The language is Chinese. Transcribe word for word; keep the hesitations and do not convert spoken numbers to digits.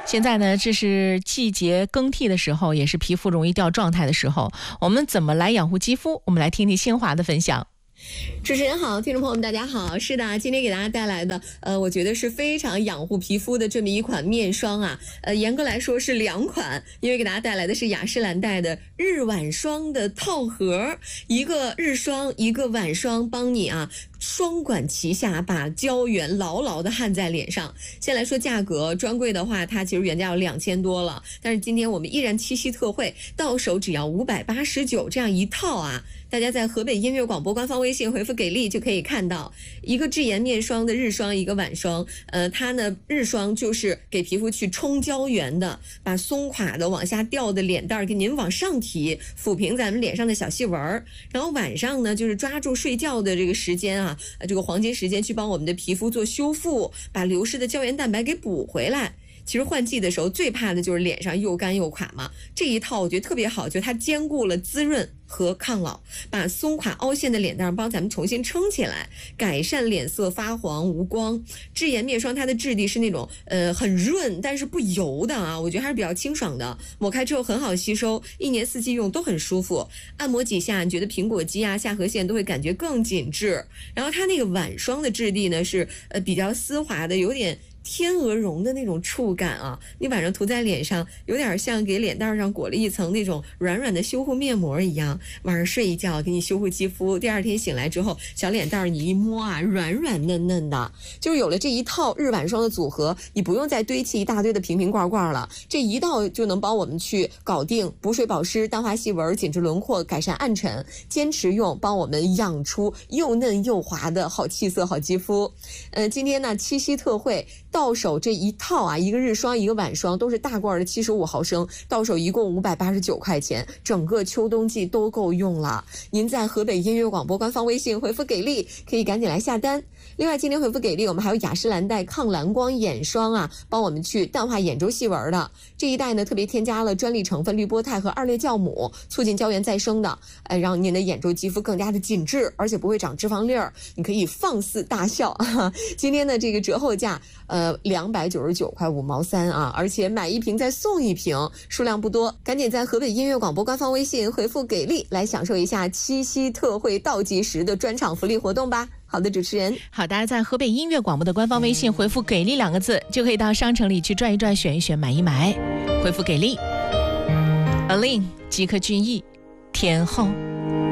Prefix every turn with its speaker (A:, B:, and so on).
A: 现在呢，这是季节更替的时候，也是皮肤容易掉状态的时候。我们怎么来养护肌肤？我们来听听新华的分享。
B: 主持人好，听众朋友们大家好。是的，今天给大家带来的呃我觉得是非常养护皮肤的这么一款面霜啊。呃严格来说是两款，因为给大家带来的是雅诗兰黛的日晚霜的套盒，一个日霜一个晚霜，帮你啊双管齐下，把胶原牢牢的焊在脸上。先来说价格，专柜的话它其实原价要两千多了，但是今天我们依然七夕特惠，到手只要五百八十九，这样一套啊。大家在河北音乐广播官方微信回复给力就可以看到一个智颜面霜的日霜，一个晚霜。呃，它呢日霜就是给皮肤去冲胶原的，把松垮的往下掉的脸蛋给您往上提，抚平咱们脸上的小细纹儿。然后晚上呢就是抓住睡觉的这个时间啊，这个黄金时间去帮我们的皮肤做修复，把流失的胶原蛋白给补回来。其实换季的时候最怕的就是脸上又干又垮嘛，这一套我觉得特别好，就它兼顾了滋润和抗老，把松垮凹陷的脸蛋帮咱们重新撑起来，改善脸色发黄无光。智颜面霜它的质地是那种呃很润但是不油的啊，我觉得还是比较清爽的，抹开之后很好吸收，一年四季用都很舒服。按摩几下你觉得苹果肌啊下颌线都会感觉更紧致。然后它那个晚霜的质地呢是呃比较丝滑的，有点天鹅绒的那种触感啊，你晚上涂在脸上有点像给脸蛋上裹了一层那种软软的修护面膜一样，晚上睡一觉给你修护肌肤，第二天醒来之后小脸蛋你一摸啊软软嫩嫩的。就是有了这一套日晚霜的组合，你不用再堆砌一大堆的瓶瓶罐罐了，这一道就能帮我们去搞定补水保湿、淡化细纹、紧致轮廓、改善暗沉，坚持用帮我们养出又嫩又滑的好气色好肌肤。呃，今天呢七夕特惠到手这一套啊，一个日霜一个晚霜都是大罐的七十五毫升，到手一共五百八十九块钱，整个秋冬季都够用了。您在河北音乐广播官方微信回复给力，可以赶紧来下单。另外今天回复给力，我们还有雅诗兰黛抗蓝光眼霜啊，帮我们去淡化眼周细纹的。这一代呢特别添加了专利成分氯波肽和二裂酵母，促进胶原再生的，呃，让您的眼周肌肤更加的紧致，而且不会长脂肪粒儿，你可以放肆大笑。今天的这个折后价呃两百九十九块五毛三啊，而且买一瓶再送一瓶，数量不多，赶紧在河北音乐广播官方微信回复给力来享受一下七夕特惠倒计时的专场福利活动吧。好的，主持人。
A: 好，大家在河北音乐广播的官方微信回复给力两个字，就可以到商城里去转一转，选一选，买一买，回复给力。Aline 吉克隽逸天后。